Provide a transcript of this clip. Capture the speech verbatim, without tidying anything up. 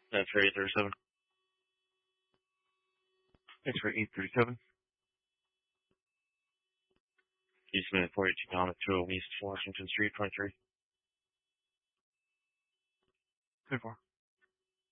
That's for eight thirty-seven. Thanks for eight thirty-seven. East Minute forty-two Comet two oh East Washington Street, twenty-three. twenty-four.